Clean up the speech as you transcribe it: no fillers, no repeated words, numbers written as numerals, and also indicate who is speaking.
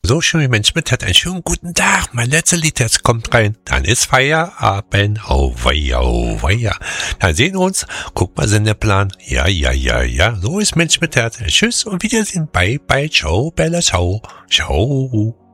Speaker 1: So schön, Mensch mit Herz, einen schönen guten Tag. Mein letzter Lied jetzt kommt rein. Dann ist Feierabend. Auweia, auweia. Dann sehen wir uns. Guck mal, Sendeplan. Ja. So ist Mensch mit Herz. Tschüss und Wiedersehen. Bye, ciao, Bella, ciao. Ciao.